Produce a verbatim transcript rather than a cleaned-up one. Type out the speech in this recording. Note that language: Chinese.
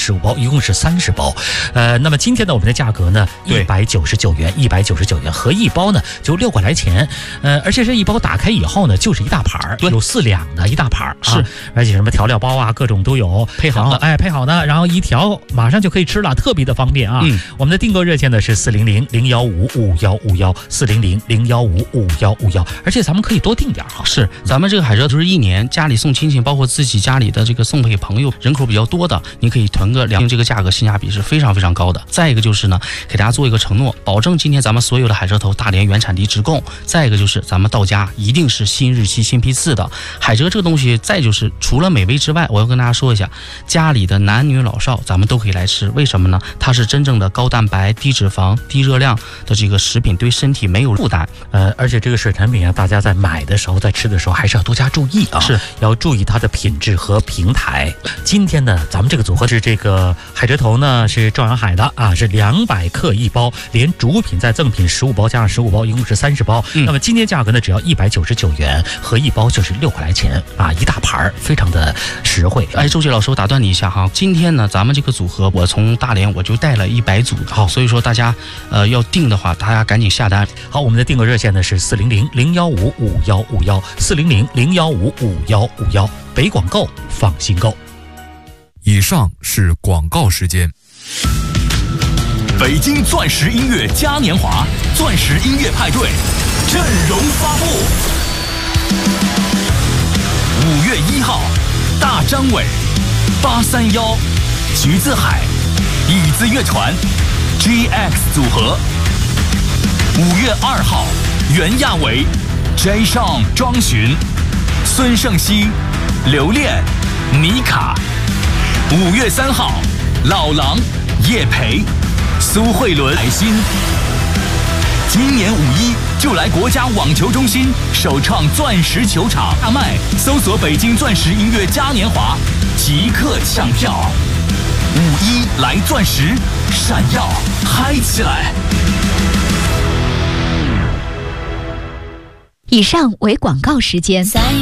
十五包，一共是三十包。呃，那么今天呢，我们的价格呢，一百九十九元，一百九十九元，合一包呢就六块来钱。呃，而且这一包打开以后呢，就是一大盘儿，有四两的一大盘儿啊，是，而且什么调料包啊，各种都有配好的， 哎，配好的，然后一调马上就可以吃了，特别的方便啊。嗯，我们的订购热线呢是四零零零幺五五幺五幺，四零零零幺五五幺五幺，而且咱们可以多订点哈。 是，咱们这个海蜇头是一年家里送亲戚，包括自己家里的这个送给朋友，人口比较多的，你可以囤个两，这个价格性价比是非常非常高的。再一个就是呢，给大家做一个承诺，保证今天咱们所有的海蜇头大连原产地直供。再一个就是咱们到家一定是新日期新批次的海蜇这个东西。再就是除了美味之外，我要跟大家说一下，家里的男女老少咱们都可以来吃。为什么呢？它是真正的高蛋白、低脂肪、低热量的这个食品，对身体没有负担。 呃，而且这个水产品啊，大家在买的时候，在吃的时候还是要多加注意啊，是要注意它的品质和平台。今天呢，咱们这个组合是这个海蜇头呢是壮阳海的啊，是两百克一包，连主品再赠品十五包，加上十五包，一共是三十包。嗯、那么今天价格呢，只要一百九十九元，合一包就是六块来钱啊，一大盘儿，非常的实惠。 哎，周杰老师，我打断你一下哈，今天呢，咱们这个组合我从大连我就带了一百组，好，所以说大家呃要订的话，大家赶紧下单。 好，我们的订购热线呢是四零零零幺五五幺五幺，四零零零幺五五幺五幺，北广购放心购。 以上是广告时间。 北京钻石音乐嘉年华钻石音乐派对阵容发布。五月一号，大张伟、八三幺、橘子海、椅子乐团、G X 组合。五月二号，袁亚伟、J. Sean、庄寻、孙盛熙、刘恋、妮卡。五月三号，老狼、叶培、苏慧伦、海鑫。今年五一就来国家网球中心首创钻石球场大卖，搜索北京钻石音乐嘉年华，即刻抢票。五一来钻石，闪耀嗨起来！ 以上为广告时间。